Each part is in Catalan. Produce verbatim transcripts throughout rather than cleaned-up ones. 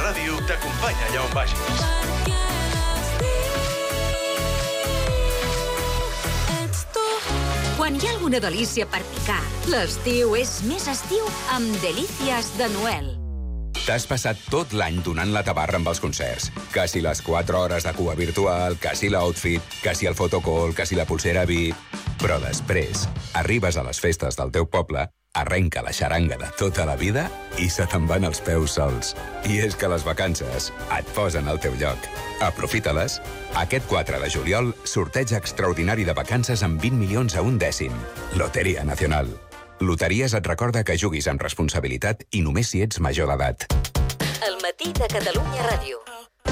Ràdio t'acompanya allà on vagis. Quan hi ha alguna delícia per picar, l'estiu és més estiu amb Delícies de Noel. T'has passat tot l'any donant la tabarra amb els concerts. Que si les quatre hores de cua virtual, que si l'outfit, que si el photocall, que si la pulsera V I P... Però després, arribes a les festes del teu poble, arrenca la xaranga de tota la vida i se te'n van els peus sols. I és que les vacances et posen al teu lloc. Aprofita-les. Aquest quatre de juliol, sorteig extraordinari de vacances amb vint milions a un dècim. Loteria Nacional. Loteries et recorda que juguis amb responsabilitat i només si ets major d'edat. El matí de Catalunya Ràdio.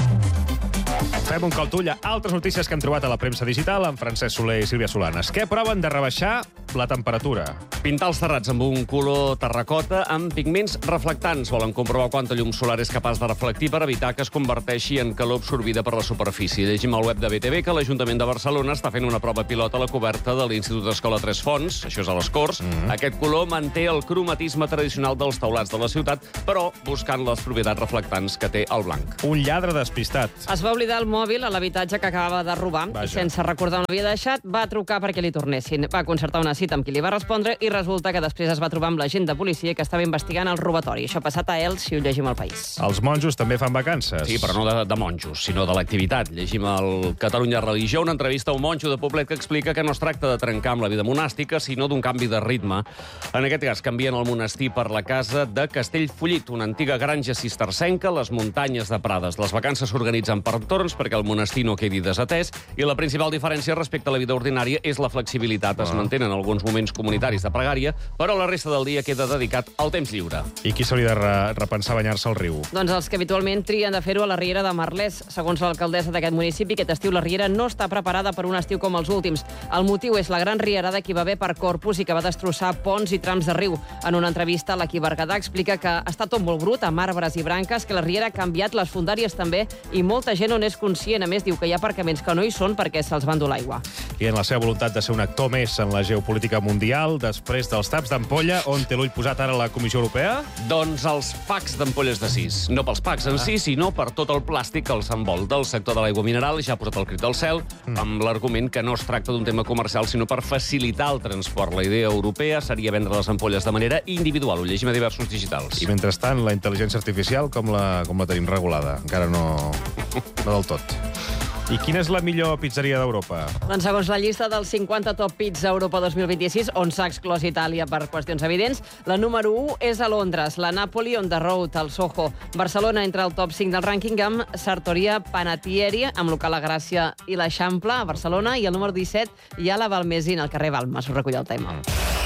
Fem un cop d'ull a altres notícies que hem trobat a la premsa digital amb Francesc Soler i Sílvia Solanes. Què proven de rebaixar la temperatura? Pintar els terrats amb un color terracota amb pigments reflectants. Volen comprovar quanta llum solar és capaç de reflectir per evitar que es converteixi en calor absorbida per la superfície. Llegim al web de B T V que l'Ajuntament de Barcelona està fent una prova pilot a la coberta de l'Institut Escola Tres Fonts, això és a les Corts. Mm-hmm. Aquest color manté el cromatisme tradicional dels teulats de la ciutat, però buscant les propietats reflectants que té el blanc. Un lladre despistat. Es va oblidar el mòbil a l'habitatge que acabava de robar. Vaja. I sense recordar on l'havia deixat, va trucar perquè li tornessin. Va concertar una cita amb qui li va respondre i resulta que després es va trobar amb l'agent de policia que estava investigant el robatori. Això ha passat a Elx, si ho llegim al País. Els monjos també fan vacances. Sí, però no de, de monjos, sinó de l'activitat. Llegim al Catalunya Religió una entrevista a un monjo de Poblet que explica que no es tracta de trencar amb la vida monàstica, sinó d'un canvi de ritme. En aquest cas, canvien el monestir per la casa de Castellfollit, una antiga granja cistercenca, les muntanyes de Prades. Les vacances s'organitzen per torns perquè el monestir no quedi desatès i la principal diferència respecte a la vida ordinària és la flexibilitat. Es mantenen alguns moments comunitaris de pregària, però la resta del dia queda dedicat al temps lliure. I qui s'hauria de re repensar banyar-se al riu? Doncs els que habitualment trien de fer-ho a la Riera de Merlès. Segons l'alcaldessa d'aquest municipi, aquest estiu la Riera no està preparada per un estiu com els últims. El motiu és la gran rierada que hi va haver per Corpus i que va destrossar ponts i trams de riu. En una entrevista, l'Equip Berguedà explica que està tot molt brut, amb arbres i branques, que la Riera ha canviat, les fondàries també, i molta gent no n'és conscient. A més, diu que hi ha aparcaments que no hi són perquè se'ls va endur l'aigua. I en la seva voluntat de ser un actor més en la geopolítica mundial, després dels taps d'ampolla, on té l'ull posat ara la Comissió Europea? Doncs els packs d'ampolles de sis. No pels packs en si, sinó per tot el plàstic que els envolta. El sector de l'aigua mineral ja ha posat el crit al cel, mm. amb l'argument que no es tracta d'un tema comercial, sinó per facilitar el transport. La idea europea seria vendre les ampolles de manera individual. Ho llegim a diversos digitals. I mentrestant, la intel·ligència artificial com la, com la tenim regulada? Encara no, no del tot. I quina és la millor pizzeria d'Europa? Doncs segons la llista dels cinquanta top pizza Europa dos mil vint-i-sis, on s'ha exclòs Itàlia per qüestions evidents, la número u és a Londres, la Napoli on the road, al Soho. Barcelona entra al top cinc del rànquing amb Sartoria Panatieri, amb local a Gràcia i l'Eixample, a Barcelona, i el número disset hi ha la Balmesin, al carrer Balmes, ho recull el tema.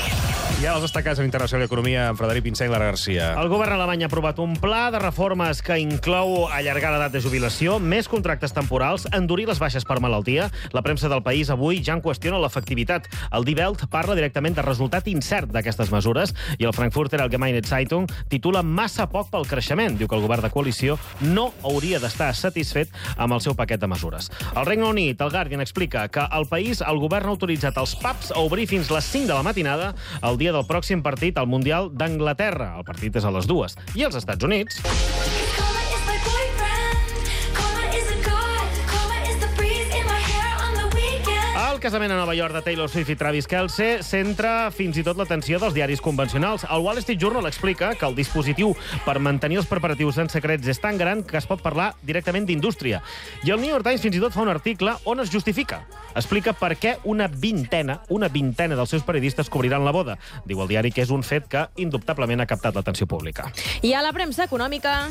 I ara els destacats en Internacional i Economia amb Frederic Pinsà i Lara Garcia. El govern alemany ha aprovat un pla de reformes que inclou allargar l'edat de jubilació, més contractes temporals, endurir les baixes per malaltia. La premsa del País avui ja en qüestiona l'efectivitat. El Die Welt parla directament de resultat incert d'aquestes mesures i el Frankfurter Allgemeine Zeitung titula massa poc pel creixement. Diu que el govern de coalició no hauria d'estar satisfet amb el seu paquet de mesures. El Regne Unit, el Guardian, explica que al país el govern ha autoritzat els pubs a obrir fins les cinc de la matinada el dia del pròxim partit al Mundial d'Anglaterra. El partit és a les dues. I els Estats Units... El casament a Nova York de Taylor Swift i Travis Kelce centra fins i tot l'atenció dels diaris convencionals. El Wall Street Journal explica que el dispositiu per mantenir els preparatius en secrets és tan gran que es pot parlar directament d'indústria. I el New York Times fins i tot fa un article on es justifica. Explica per què una vintena, una vintena dels seus periodistes cobriran la boda. Diu el diari que és un fet que indubtablement ha captat l'atenció pública. I a la premsa econòmica...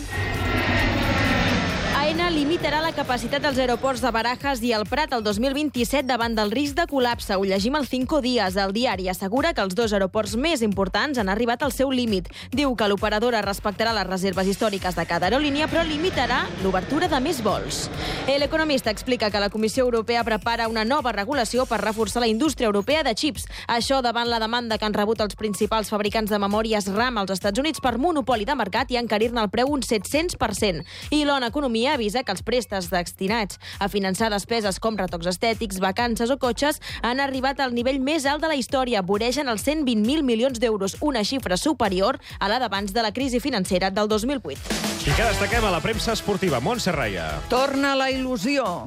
Aena limitarà la capacitat dels aeroports de Barajas i el Prat el dos mil vint-i-set davant del risc de col·lapse. Ho llegim al Cinco Días. El diari assegura que els dos aeroports més importants han arribat al seu límit. Diu que l'operadora respectarà les reserves històriques de cada aerolínia, però limitarà l'obertura de més vols. L'economista explica que la Comissió Europea prepara una nova regulació per reforçar la indústria europea de xips. Això davant la demanda que han rebut els principals fabricants de memòries RAM als Estats Units per monopoli de mercat i encarir-ne el preu un set-cents per cent. I l'O N U Economia avisa que els préstecs destinats a finançar despeses com retocs estètics, vacances o cotxes han arribat al nivell més alt de la història, voregen els cent vint mil milions d'euros, una xifra superior a la d'abans de la crisi financera del dos mil vuit. I què destaquem a la premsa esportiva? Montse Raya. Torna la il·lusió.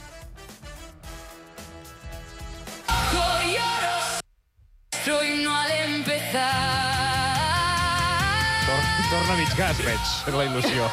Torna mig gas, veig, la il·lusió.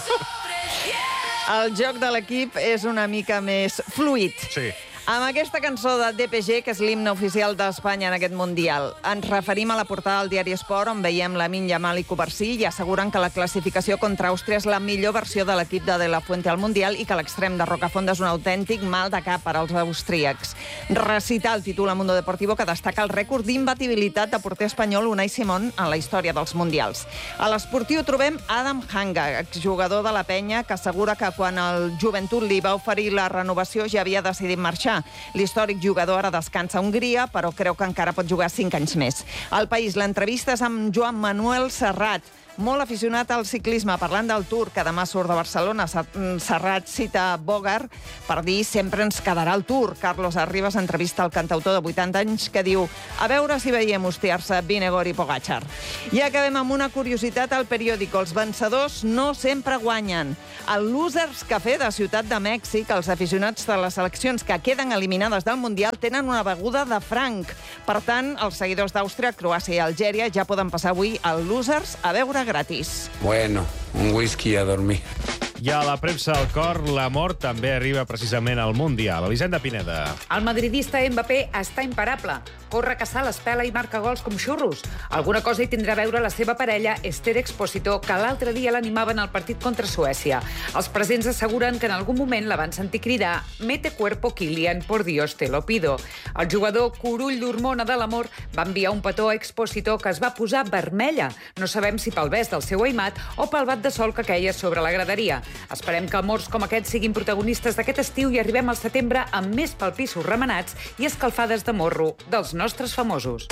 El joc de l'equip és una mica més fluid. Sí. Amb aquesta cançó de D P G, que és l'himne oficial d'Espanya en aquest Mundial, ens referim a la portada del diari Esport, on veiem Lamine Yamal i Covarsí, i asseguren que la classificació contra Àustria és la millor versió de l'equip de De La Fuente al Mundial i que l'extrem de Rocafonda és un autèntic mal de cap per als austríacs. Recitar el títol a Mundo Deportivo, que destaca el rècord d'imbatibilitat de porter espanyol Unai Simón en la història dels Mundials. A l'esportiu trobem Adam Hanga, exjugador de la Penya, que assegura que quan el Joventut li va oferir la renovació ja havia decidit marxar. L'històric jugador ara descansa a Hongria, però creu que encara pot jugar cinc anys més. Al País, l'entrevista és amb Joan Manuel Serrat, molt aficionat al ciclisme, parlant del Tour, que demà surt de Barcelona. Serrat cita Bogart per dir sempre ens quedarà el Tour. Carlos Arribas entrevista el cantautor de vuitanta anys que diu a veure si veiem hostiar-se Vingegaard i Pogačar. I acabem amb una curiositat al periòdico. Els vencedors no sempre guanyen. Al Losers Café de Ciutat de Mèxic, els aficionats de les seleccions que queden eliminades del Mundial tenen una beguda de franc. Per tant, els seguidors d'Àustria, Croàcia i Algèria ja poden passar avui al Losers a veure gratis. Bueno, un whisky a dormir. I a la premsa del cor, l'amor també arriba precisament al Mundial. Elisenda Pineda. El madridista Mbappé està imparable. Corre, caçar, l'espela i marca gols com xurros. Alguna cosa hi tindrà a veure la seva parella, Esther Expósito, que l'altre dia l'animaven al partit contra Suècia. Els presents asseguren que en algun moment la van sentir cridar «Mete cuerpo, Kylian, por Dios te lo pido». El jugador Curull d'Hormona de l'Amor va enviar un petó a Expósito que es va posar vermella. No sabem si pel bes del seu aimat o pel bat de sol que queia sobre la graderia. Esperem que amors com aquests siguin protagonistes d'aquest estiu i arribem al setembre amb més palpissos remenats i escalfades de morro dels nostres famosos.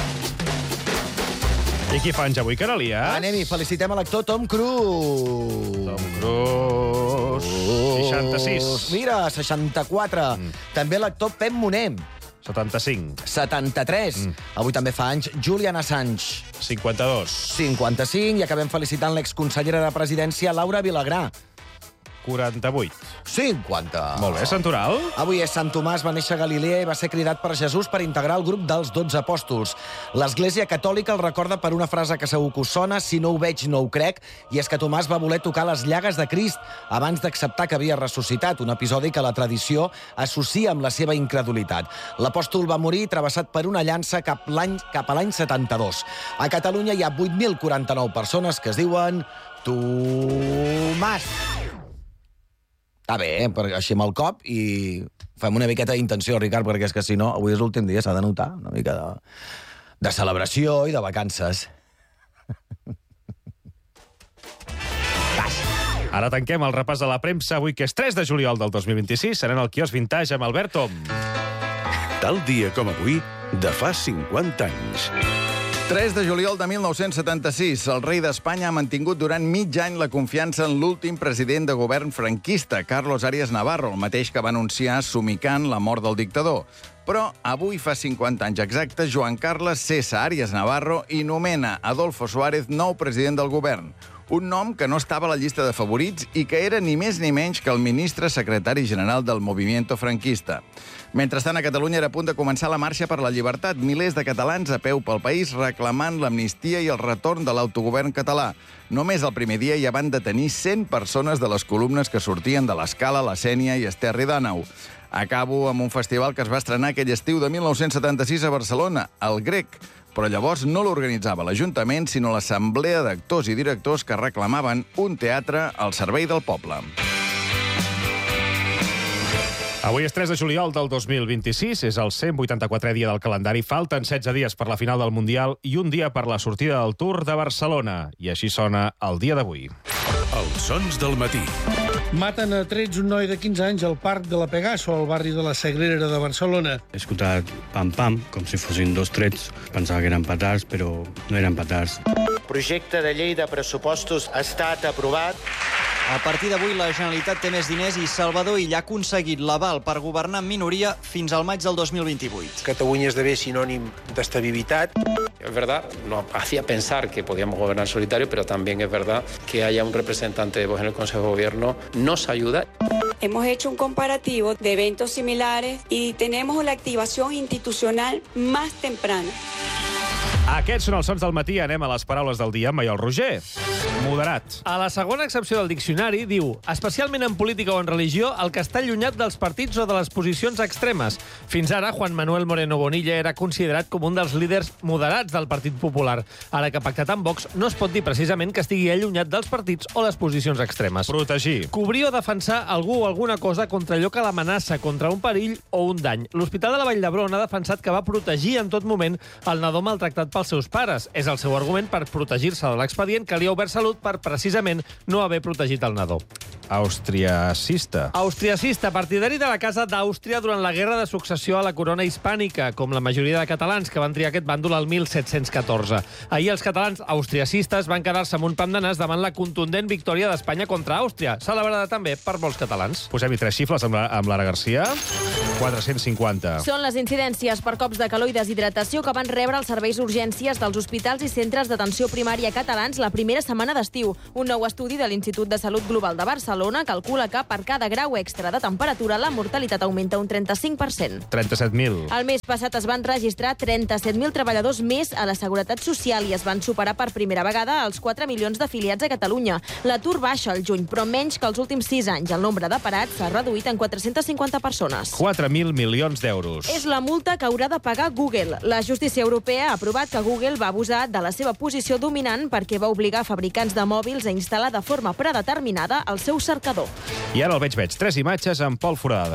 I qui fa anys avui, Carolia? Anem-hi, felicitem a l'actor Tom Cruise. Tom Cruise, seixanta-sis. Mira, seixanta-quatre. Mm. També l'actor Pep Moner. setanta-cinc. setanta-tres. Mm. Avui també fa anys Julian Assange. cinquanta-dos. cinquanta-cinc. I acabem felicitant l'exconsellera de Presidència, Laura Vilagrà. quaranta-vuit. cinquanta. Molt bé, Santoral. Avui és Sant Tomàs, va néixer a Galilea i va ser cridat per Jesús per integrar el grup dels dotze apòstols. L'Església Catòlica el recorda per una frase que segur que us sona, si no ho veig no ho crec, i és que Tomàs va voler tocar les llagues de Crist abans d'acceptar que havia ressuscitat, un episodi que la tradició associa amb la seva incredulitat. L'apòstol va morir travessat per una llança cap, l'any, cap a l'any setanta-dos. A Catalunya hi ha vuit mil quaranta-nou persones que es diuen Tomàs. Està bé, eh? Així amb el cop, i fem una miqueta d'intenció, Ricard, perquè és que si no, avui és l'últim dia, s'ha de notar una mica de, de celebració i de vacances. Ara tanquem el repàs de la premsa avui, que és tres de juliol del dos mil vint-i-sis. Serà en el quiosc Vintage amb Albert Tom. Tal dia com avui, de fa cinquanta anys. tres de juliol de mil nou-cents setanta-sis, el rei d'Espanya ha mantingut durant mig any la confiança en l'últim president de govern franquista, Carlos Arias Navarro, el mateix que va anunciar somicant la mort del dictador. Però avui fa cinquanta anys exactes, Joan Carles cessa Arias Navarro i nomena Adolfo Suárez nou president del govern. Un nom que no estava a la llista de favorits i que era ni més ni menys que el ministre secretari general del Movimiento Franquista. Mentrestant, a Catalunya era a punt de començar la marxa per la llibertat. Milers de catalans a peu pel país reclamant l'amnistia i el retorn de l'autogovern català. Només el primer dia ja van detenir cent persones de les columnes que sortien de l'Escala, la Sénia i Esterri d'Àneu. Acabo amb un festival que es va estrenar aquell estiu de mil nou-cents setanta-sis a Barcelona, el Grec. Però llavors no l'organitzava l'Ajuntament, sinó l'Assemblea d'Actors i Directors que reclamaven un teatre al servei del poble. Avui és tres de juliol del dos mil vint-i-sis, és el cent vuitanta-quatrè dia del calendari. Falten setze dies per la final del Mundial i un dia per la sortida del Tour de Barcelona. I així sona el dia d'avui. Els sons del matí. Maten a trets un noi de quinze anys al Parc de la Pegaso, al barri de la Sagrera de Barcelona. He escoltat pam-pam, com si fossin dos trets. Pensava que eren petards, però no eren petards. El projecte de llei de pressupostos ha estat aprovat. A partir d'avui, la Generalitat té més diners i Salvador Illa ha aconseguit l'aval per governar en minoria fins al maig del dos mil vint-i-vuit. Catalunya esdevé sinònim d'estabilitat. Es verdad, nos hacía pensar que podíamos gobernar solitario, pero también es verdad que haya un representante de Vox en el Consejo de Gobierno nos ayuda. Hemos hecho un comparativo de eventos similares y tenemos la activación institucional más temprana. Aquests són els sons del matí. Anem a les paraules del dia amb Maiol Roger. Moderat. A la segona accepció del diccionari diu, especialment en política o en religió, el que està allunyat dels partits o de les posicions extremes. Fins ara, Juan Manuel Moreno Bonilla era considerat com un dels líders moderats del Partit Popular. Ara que ha pactat amb Vox, no es pot dir precisament que estigui allunyat dels partits o les posicions extremes. Protegir. Cobrir o defensar algú o alguna cosa contra allò que l'amenaça, contra un perill o un dany. L'Hospital de la Vall d'Hebron ha defensat que va protegir en tot moment el nadó maltractat pels seus pares. És el seu argument per protegir-se de l'expedient que li ha obert Salut per precisament no haver protegit el nadó. Austriacista. Austriacista, partidari de la Casa d'Àustria durant la Guerra de Successió a la corona hispànica, com la majoria de catalans que van triar aquest bàndol al mil set-cents catorze. Ahir els catalans austriacistes van quedar-se amb un pam de nas davant la contundent victòria d'Espanya contra Àustria, celebrada també per molts catalans. Posem-hi tres xifres amb, la, amb Lara Garcia. quatre-cents cinquanta. Són les incidències per cops de calor i deshidratació que van rebre els serveis d'urgències dels hospitals i centres d'atenció primària catalans la primera setmana d'estiu. Un nou estudi de l'Institut de Salut Global de Barcelona calcula que per cada grau extra de temperatura la mortalitat augmenta un trenta-cinc per cent. trenta-set mil. El mes passat es van registrar trenta-set mil treballadors més a la Seguretat Social i es van superar per primera vegada els quatre milions d'afiliats a Catalunya. L'atur baixa al juny, però menys que els últims sis anys. El nombre de parats s'ha reduït en quatre-cents cinquanta persones. quatre mil milions d'euros. És la multa que haurà de pagar Google. La justícia europea ha aprovat que Google va abusar de la seva posició dominant perquè va obligar fabricants de mòbils a instal·lar de forma predeterminada el seu cercador. I ara el veig, veig. Tres imatges amb Pol Forada.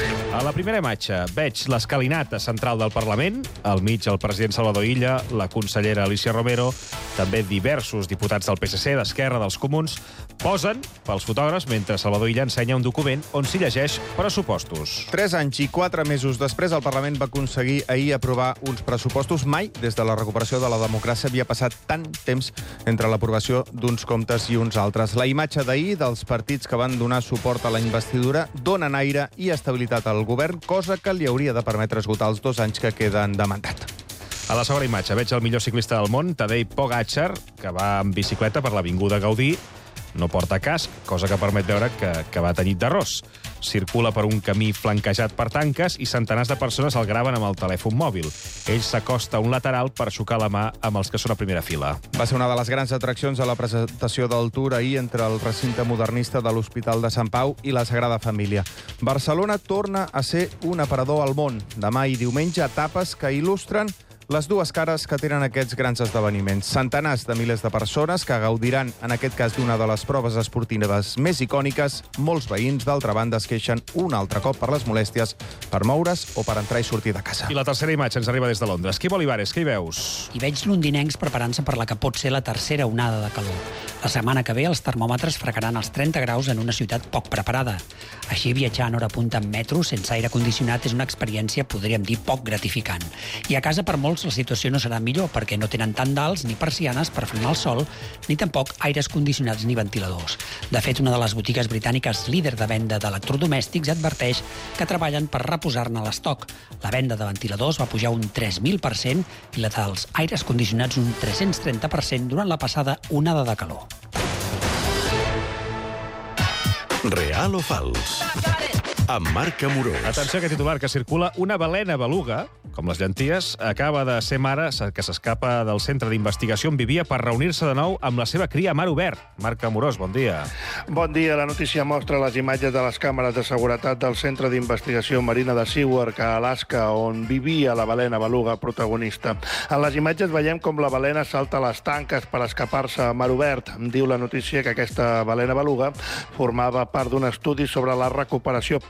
A la primera imatge veig l'escalinata central del Parlament, al mig el president Salvador Illa, la consellera Alicia Romero, també diversos diputats del P S C, d'Esquerra, dels Comuns, posen pels fotògrafs mentre Salvador Illa ensenya un document on s'hi llegeix pressupostos. Tres anys i quatre mesos després, el Parlament va aconseguir ahir aprovar uns pressupostos. Mai, des de la recuperació de la democràcia, havia passat tant temps entre l'aprovació d'uns comptes i uns altres. La imatge d'ahir dels partits que van donar suport a la investidura donen aire i estabilitat al govern, cosa que li hauria de permetre esgotar els dos anys que queden de mandat. A la segona imatge veig el millor ciclista del món, Tadej Pogačar, que va en bicicleta per l'Avinguda Gaudí. No porta casc, cosa que permet veure que, que va tenyit d'arròs. Circula per un camí flanquejat per tanques i centenars de persones el graven amb el telèfon mòbil. Ell s'acosta a un lateral per xocar la mà amb els que són a primera fila. Va ser una de les grans atraccions a la presentació del Tour ahir entre el recinte modernista de l'Hospital de Sant Pau i la Sagrada Família. Barcelona torna a ser un aparador al món. Demà i diumenge, etapes que il·lustren les dues cares que tenen aquests grans esdeveniments. Centenars de milers de persones que gaudiran, en aquest cas, d'una de les proves esportives més icòniques. Molts veïns, d'altra banda, es queixen un altre cop per les molèsties per moure's o per entrar i sortir de casa. I la tercera imatge ens arriba des de Londres. Quim Olivares, què hi veus? Hi veig londinencs preparant-se per la que pot ser la tercera onada de calor. La setmana que ve els termòmetres fregaran els trenta graus en una ciutat poc preparada. Així, viatjar en hora punta en metro sense aire condicionat és una experiència, podríem dir, poc gratificant. I a casa, per molts, la situació no serà millor perquè no tenen tant d'alts ni persianes per frenar el sol, ni tampoc aires condicionats ni ventiladors. De fet, una de les botigues britàniques líder de venda d'electrodomèstics adverteix que treballen per reposar-ne l'estoc. La venda de ventiladors va pujar un tres mil per cent i la dels aires condicionats un tres-cents trenta per cent durant la passada onada de calor. Real o fals? Amb Marc Amorós. Atenció a aquest titular que circula. Una balena beluga, com les llenties, acaba de ser mare que s'escapa del centre d'investigació on vivia per reunir-se de nou amb la seva cria a mar obert. Marc Amorós, bon dia. Bon dia. La notícia mostra les imatges de les càmeres de seguretat del Centre d'Investigació Marina de Seward, a Alaska, on vivia la balena beluga protagonista. En les imatges veiem com la balena salta a les tanques per escapar-se a mar obert. Diu la notícia que aquesta balena beluga formava part d'un estudi sobre la recuperació post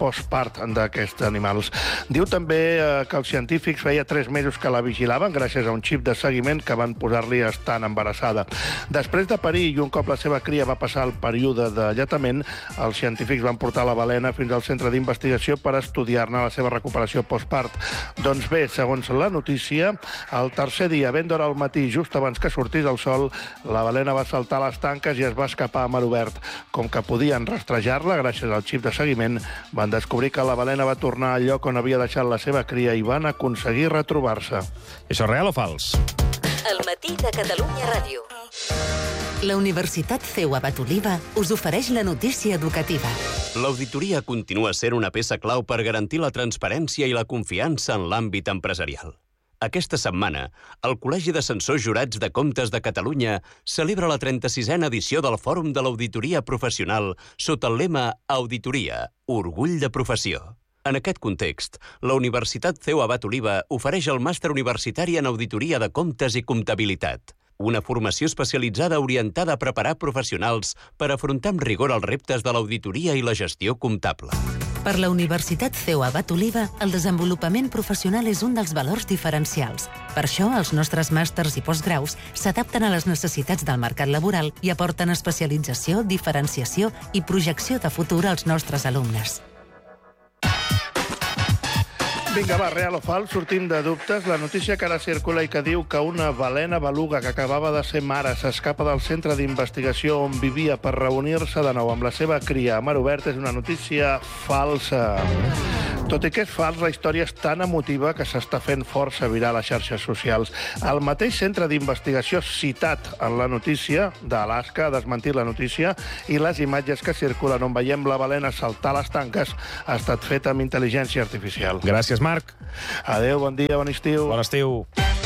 postpart d'aquests animals. Diu també eh, que els científics feia tres mesos que la vigilaven gràcies a un xip de seguiment que van posar-li estant embarassada. Després de parir i un cop la seva cria va passar el període d'alletament, els científics van portar la balena fins al centre d'investigació per estudiar-ne la seva recuperació postpart. Doncs bé, segons la notícia, el tercer dia, ben d'hora al matí, just abans que sortís el sol, la balena va saltar les tanques i es va escapar a mar obert. Com que podien rastrejar-la gràcies al xip de seguiment, van descobrir que la balena va tornar al lloc on havia deixat la seva cria i van aconseguir retrobar-se. Això és real o fals? El matí de Catalunya Ràdio. La Universitat C E U Abat Oliva us ofereix la notícia educativa. L'auditoria continua sent una peça clau per garantir la transparència i la confiança en l'àmbit empresarial. Aquesta setmana, el Col·legi d'Assessors Jurats de Comptes de Catalunya celebra la trenta-sisena edició del Fòrum de l'Auditoria Professional sota el lema Auditoria, orgull de professió. En aquest context, la Universitat C E U Abat Oliva ofereix el màster universitari en Auditoria de Comptes i Comptabilitat, una formació especialitzada orientada a preparar professionals per afrontar amb rigor els reptes de l'auditoria i la gestió comptable. Per la Universitat C E U Abat Oliva, el desenvolupament professional és un dels valors diferencials. Per això, els nostres màsters i postgraus s'adapten a les necessitats del mercat laboral i aporten especialització, diferenciació i projecció de futur als nostres alumnes. Vinga, va, real o fals, sortim de dubtes. La notícia que ara circula i que diu que una balena beluga que acabava de ser mare s'escapa del centre d'investigació on vivia per reunir-se de nou amb la seva cria a mar obert és una notícia falsa. Tot i que és fals, la història és tan emotiva que s'està fent força viral a les xarxes socials. El mateix centre d'investigació citat en la notícia d'Alaska ha desmentit la notícia i les imatges que circulen on veiem la balena saltar les tanques ha estat feta amb intel·ligència artificial. Gràcies, Marc. Adéu, bon dia, bon estiu. Bon estiu.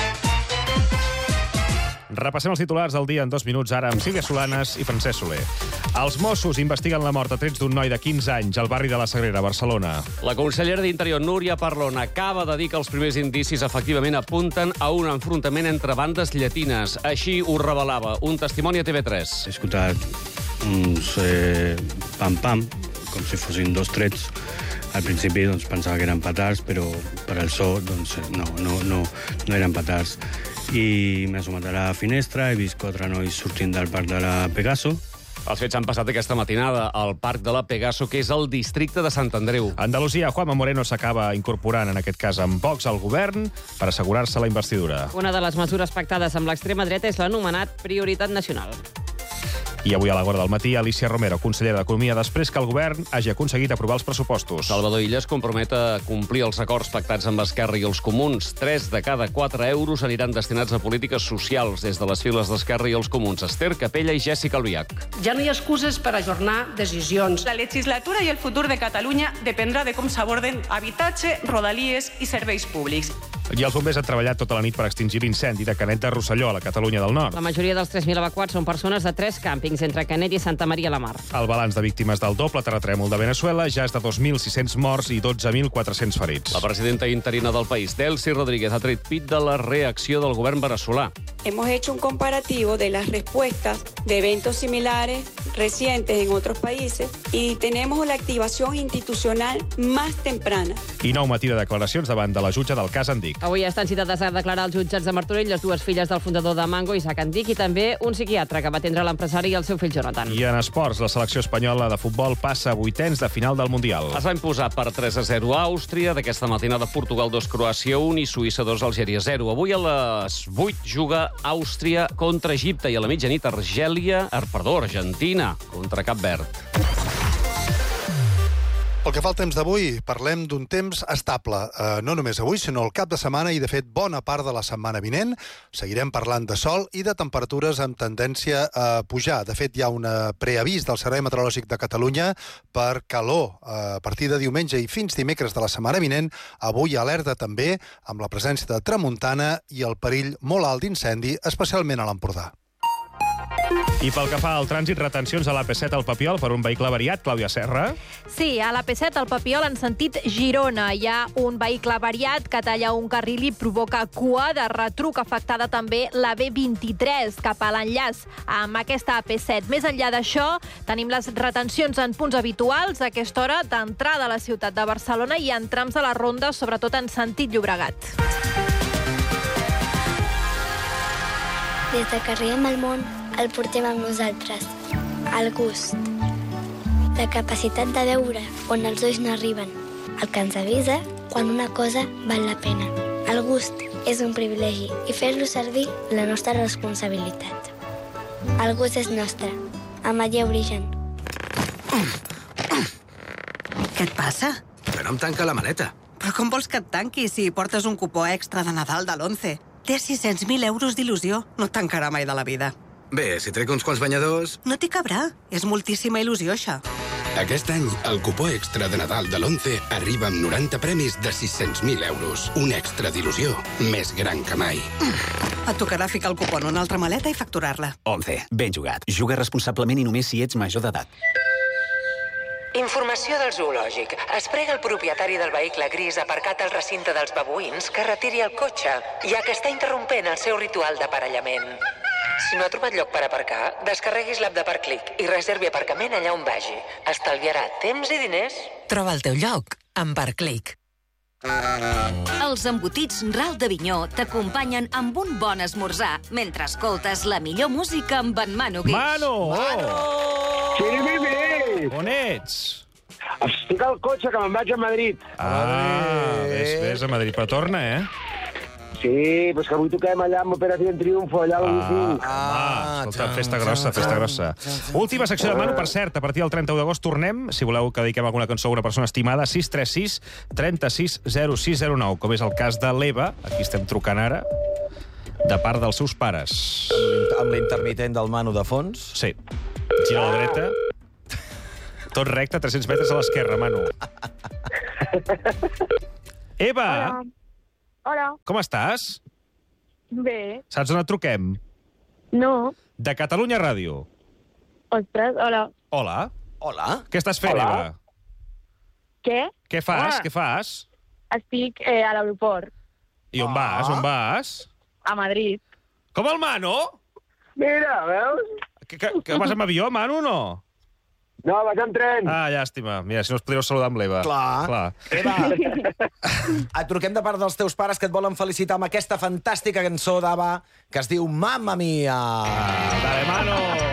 Repassem els titulars del dia en dos minuts, ara amb Sílvia Solanes i Francesc Soler. Els Mossos investiguen la mort a trets d'un noi de quinze anys al barri de la Sagrera, a Barcelona. La consellera d'Interior, Núria Parlon, acaba de dir que els primers indicis efectivament apunten a un enfrontament entre bandes llatines. Així ho revelava un testimoni a T V tres. He escoltat uns eh, pam-pam, com si fossin dos trets. Al principi doncs, pensava que eren petards, però per al so doncs, no, no, no, no eren petards. I m'he assomat a la finestra, he vist quatre nois sortint del parc de la Pegaso. Els fets han passat aquesta matinada al parc de la Pegaso, que és el districte de Sant Andreu. A Andalusia, Juanma Moreno s'acaba incorporant, en aquest cas amb Vox, al govern per assegurar-se la investidura. Una de les mesures pactades amb l'extrema dreta és l'anomenat Prioritat Nacional. I avui a la Guarda del Matí, Alicia Romero, consellera d'Economia, després que el govern hagi aconseguit aprovar els pressupostos. Salvador Illa es compromet a complir els acords pactats amb Esquerra i els Comuns. Tres de cada quatre euros aniran destinats a polítiques socials des de les files d'Esquerra i els Comuns. Esther Capella i Jèssica Albiach. Ja no hi ha excuses per ajornar decisions. La legislatura i el futur de Catalunya dependrà de com s'aborden habitatge, rodalies i serveis públics. I els bombers han treballat tota la nit per extingir l'incendi de Canet de Rosselló, a la Catalunya del Nord. La majoria dels tres mil evacuats són persones de tres càmpings entre Canet i Santa Maria la Mar. El balanç de víctimes del doble terratrèmol de Venezuela ja és de dos mil sis-cents morts i dotze mil quatre-cents ferits. La presidenta interina del país, Delcy Rodríguez, ha tret pit de la reacció del govern veneçolà. Hemos hecho un comparativo de las respuestas de eventos similares recientes en otros países y tenemos la activación institucional más temprana. I nou matí de declaracions davant de la jutge del cas Andic. Avui estan citades a declarar els jutjats de Martorell les dues filles del fundador de Mango, Isaac Andic, i també un psiquiatre que va atendre l'empresari i el seu fill Jonathan. I en esports, la selecció espanyola de futbol passa a vuitens de final del Mundial. Es va imposar per tres a zero a Àustria, d'aquesta matinada Portugal dos, Croàcia un i Suïssa dos, Algèria zero. Avui a les vuit juga Àustria contra Egipte i a la mitjanit Argèlia, er, perdó, Argentina contra Cap Verd. Pel que fa al temps d'avui, parlem d'un temps estable. Eh, no només avui, sinó el cap de setmana i, de fet, bona part de la setmana vinent. Seguirem parlant de sol i de temperatures amb tendència a pujar. De fet, hi ha un preavís del Servei Meteorològic de Catalunya per calor a partir de diumenge i fins dimecres de la setmana vinent. Avui alerta també amb la presència de tramuntana i el perill molt alt d'incendi, especialment a l'Empordà. I pel que fa al trànsit, retencions a l'A P set al Papiol per un vehicle avariat. Clàudia Serra. Sí, a l'A P set al Papiol en sentit Girona. Hi ha un vehicle avariat que talla un carril i provoca cua de retruc, afectada també la B vint-i-tres cap a l'enllaç amb aquesta A P set. Més enllà d'això, tenim les retencions en punts habituals a aquesta hora d'entrada a la ciutat de Barcelona i en trams de la ronda, sobretot en sentit Llobregat. Des de que arribem al món, el portem amb nosaltres. El gust. La capacitat de veure on els ulls no arriben. El que ens avisa quan una cosa val la pena. El gust és un privilegi i fer-lo servir la nostra responsabilitat. El gust és nostre. Ametller Origen. Què et passa? Que no em tanca la maleta. Però com vols que et tanqui si portes un cupó extra de Nadal de l'Once? Té sis-cents mil euros d'il·lusió. No et tancarà mai de la vida. Bé, si trec uns quants banyadors... No t'hi cabrà. És moltíssima il·lusió, això. Aquest any, el cupó extra de Nadal de l'Once arriba amb noranta premis de sis-cents mil euros. Un extra d'il·lusió més gran que mai. Et tocarà ficar el cupó en una altra maleta i facturar-la. Once. Ben jugat. Juga responsablement i només si ets major d'edat. Informació del zoològic. Es prega el propietari del vehicle gris aparcat al recinte dels babuïns que retiri el cotxe, ja que està interrompent el seu ritual d'aparellament. Si no ha trobat lloc per aparcar, descarreguis l'app de Parclic i reservi aparcament allà on vagi. Estalviarà temps i diners. Troba el teu lloc amb Parclic. Els embotits Ral d'Avinyó t'acompanyen amb un bon esmorzar mentre escoltes la millor música amb en Manu Guix. Manu! Manu! Sí, sí, sí! On ets? Estic al cotxe, que me'n vaig a Madrid. Ah, ves, ves a Madrid, però torna, eh? Sí, però és que avui toquem allà amb Operació Triunfo, allà al Wizzing. Ah, escolta, festa grossa, festa grossa. Última secció de Manu, per cert, a partir del trenta-u d'agost tornem, si voleu que dediquem alguna cançó a una persona estimada, sis tres sis, trenta-sis, zero sis zero nou, com és el cas de l'Eva, aquí estem trucant ara, de part dels seus pares. Amb l'intermitent del Manu de fons? Sí. Gira a la dreta. Tot recte, tres-cents metres a l'esquerra, Manu. Eva! Hola. Hola. Com estàs? Bé. Saps on et truquem? No. De Catalunya Ràdio. Ostres, hola. Hola. Hola. Què estàs fent, Hola. Eva? Què? Què fas? Ah. Què fas? Estic eh, a l'aeroport. I on vas? On vas? A Madrid. Com el Manu? Mira, veus? Que, que, que vas amb avió, Manu, o no? No, vaig amb tren. Ah, llàstima. Mira, si no us podríeu saludar amb l'Eva. Clar. Clar. Eva, et truquem de part dels teus pares que et volen felicitar amb aquesta fantàstica cançó d'Ava que es diu Mamma Mia. Dale, Manu!